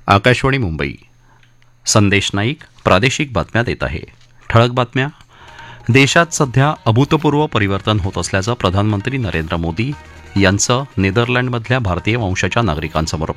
आकाशवाणी मुंबई. संदेश नाईक प्रादेशिक बातम्या देत आहे. ठळक बातम्या. देशात सध्या अभूतपूर्व परिवर्तन होत असल्याचं प्रधानमंत्री नरेंद्र मोदी यांचं नेदरलँडमधल्या भारतीय वंशाच्या नागरिकांसमोर